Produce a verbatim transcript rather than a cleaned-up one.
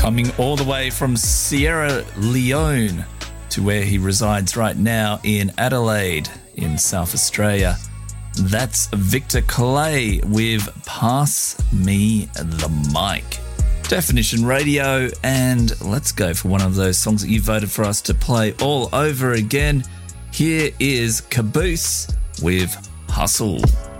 Coming all the way from Sierra Leone to where he resides right now in Adelaide in South Australia. That's Victor Clay with Pass Me the Mic. Definition Radio, and let's go for one of those songs that you voted for us to play all over again. Here is Caboose with Hustle.